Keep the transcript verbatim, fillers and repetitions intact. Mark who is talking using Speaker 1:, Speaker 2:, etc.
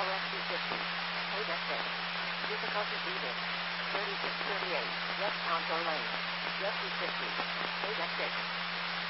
Speaker 1: S two fifty. Data six. Difficulty beating. thirty-six thirty-eight. West Contour Lane. Jet two fifty. Data six.